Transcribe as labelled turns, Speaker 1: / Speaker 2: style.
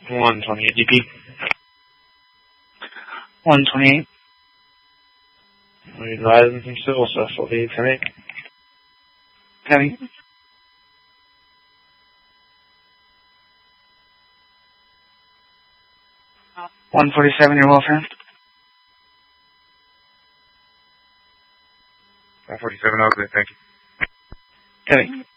Speaker 1: 128 DP.
Speaker 2: 128.
Speaker 1: We advise some civil stuff, will be 10-8.
Speaker 2: Copy. 147, your welfare.
Speaker 1: 147, okay, thank you.
Speaker 2: Copy.